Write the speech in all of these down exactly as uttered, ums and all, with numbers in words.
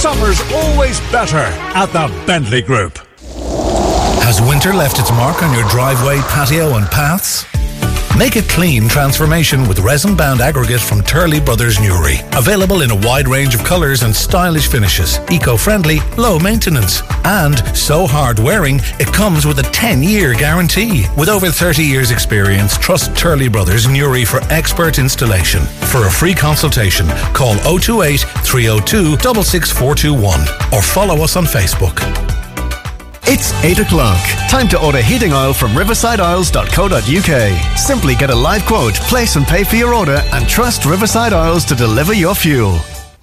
Summer's always better at the Bentley Group. Has winter left its mark on your driveway, patio and paths? Make a clean transformation with resin-bound aggregate from Turley Brothers Newry. Available in a wide range of colours and stylish finishes. Eco-friendly, low maintenance. And so hard-wearing, it comes with a ten-year guarantee. With over thirty years experience, trust Turley Brothers Newry for expert installation. For a free consultation, call oh two eight, three oh two, six six four two one or follow us on Facebook. It's eight o'clock. Time to order heating oil from riverside oils dot co dot uk. Simply get a live quote, place and pay for your order, and trust Riverside Oils to deliver your fuel.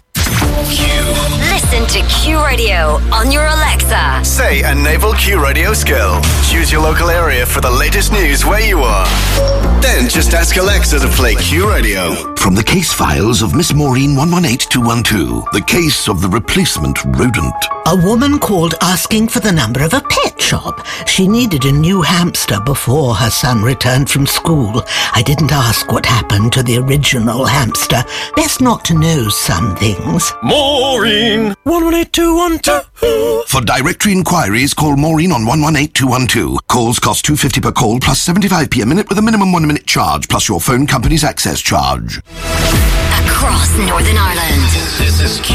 Listen to Q Radio on your Alexa. Say enable Q Radio skill. Choose your local area for the latest news where you are. Then just ask Alexa to play Q Radio. From the case files of Miss Maureen one one eight two one two, the case of the replacement rodent. A woman called asking for the number of a pet shop. She needed a new hamster before her son returned from school. I didn't ask what happened to the original hamster. Best not to know some things. Maureen! one one eight two one two. For directory inquiries, call Maureen on one one eight two one two. Calls cost two pounds fifty per call plus seventy-five p a minute with a minimum one minute charge plus your phone company's access charge. Across Northern Ireland. This is Q.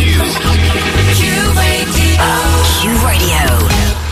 Q Radio. Q Radio.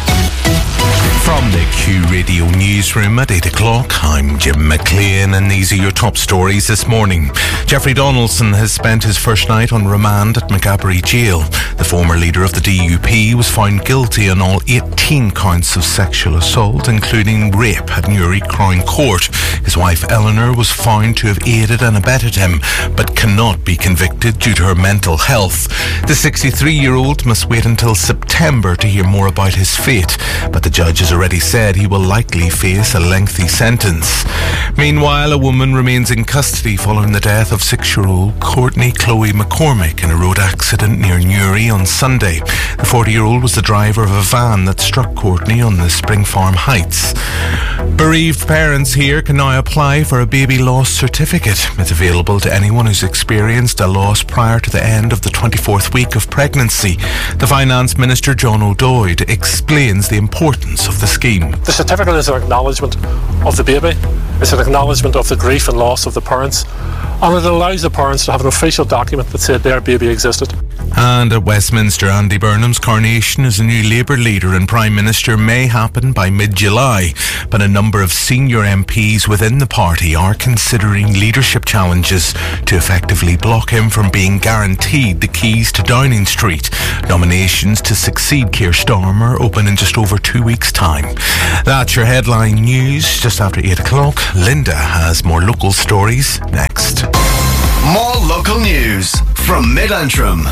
From the Q Radio newsroom at eight o'clock, I'm Jim McLean and these are your top stories this morning. Jeffrey Donaldson has spent his first night on remand at Maghaberry Jail. The former leader of the D U P was found guilty on all eighteen counts of sexual assault, including rape at Newry Crown Court. His wife Eleanor was found to have aided and abetted him, but cannot be convicted due to her mental health. The sixty-three-year-old must wait until September to hear more about his fate, but the judge has already said he will likely face a lengthy sentence. Meanwhile, a woman remains in custody following the death of six-year-old Courtney Chloe McCormick in a road accident near Newry on Sunday. The forty-year-old was the driver of a van that struck Courtney on the Spring Farm Heights. Bereaved parents here can now apply for a baby loss certificate. It's available to anyone who's experienced a loss prior to the end of the twenty-fourth week of pregnancy. The Finance Minister, John O'Doyd, explains the importance of the scheme. The certificate is an acknowledgement of the baby. It's an acknowledgement of the grief and loss of the parents, and it allows the parents to have an official document that said their baby existed. And at Westminster, Andy Burnham's coronation as a new Labour leader and Prime Minister may happen by mid-July, but a number of senior M Ps within the party are considering leadership challenges to effectively block him from being guaranteed the keys to Downing Street. Nominations to succeed Keir Starmer open in just over two weeks' time. That's your headline news just after eight o'clock. Linda has more local stories next. More local news from Mid-Antrim.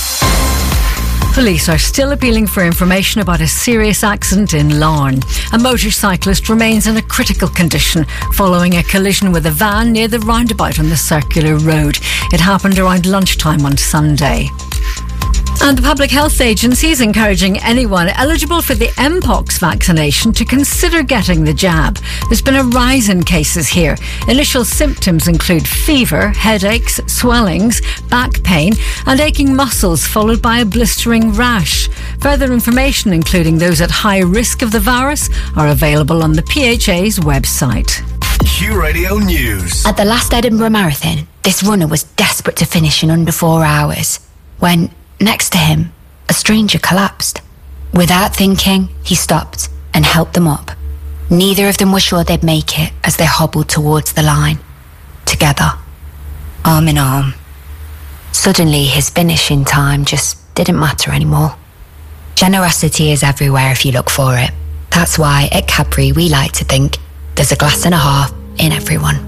Police are still appealing for information about a serious accident in Larne. A motorcyclist remains in a critical condition following a collision with a van near the roundabout on the Circular Road. It happened around lunchtime on Sunday. And the Public Health Agency is encouraging anyone eligible for the Mpox vaccination to consider getting the jab. There's been a rise in cases here. Initial symptoms include fever, headaches, swellings, back pain and aching muscles, followed by a blistering rash. Further information, including those at high risk of the virus, are available on the P H A's website. Q Radio News. At the last Edinburgh Marathon, this runner was desperate to finish in under four hours when, next to him, a stranger collapsed. Without thinking, he stopped and helped them up. Neither of them were sure they'd make it as they hobbled towards the line, together, arm in arm. Suddenly, his finishing time just didn't matter anymore. Generosity is everywhere if you look for it. That's why at Cadbury we like to think there's a glass and a half in everyone.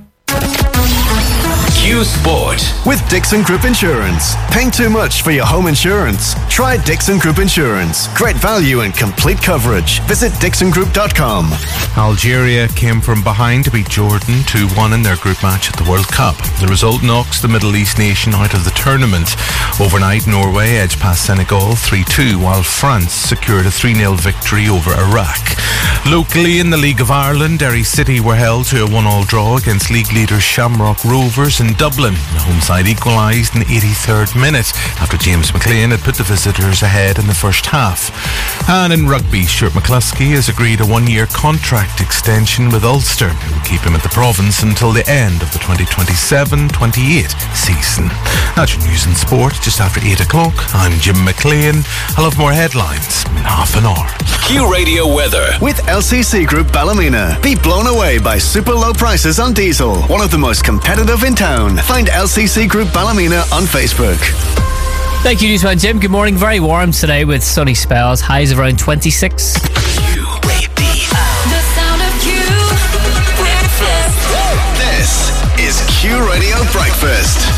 Q Sport with Dixon Group Insurance. Paying too much for your home insurance? Try Dixon Group Insurance. Great value and complete coverage. Visit dixon group dot com. Algeria came from behind to beat Jordan two one in their group match at the World Cup. The result knocks the Middle East nation out of the tournament. Overnight, Norway edged past Senegal three two, while France secured a three nil victory over Iraq. Locally in the League of Ireland, Derry City were held to a one all draw against league leaders Shamrock Rovers and Dublin. The home side equalised in the eighty-third minute after James McLean had put the visitors ahead in the first half. And in rugby, Stuart McCluskey has agreed a one-year contract extension with Ulster. It will keep him at the province until the end of the twenty twenty-seven twenty-eight season. That's your news and sport just after eight o'clock. I'm Jim McLean. I'll have more headlines in half an hour. Q Radio weather. With L C C Group Ballymena. Be blown away by super low prices on diesel. One of the most competitive in town. Find L C C Group Ballymena on Facebook. Thank you, Newsman Jim. Good morning. Very warm today with sunny spells. Highs around twenty-six. The sound of Q breakfast. This is Q Radio Breakfast.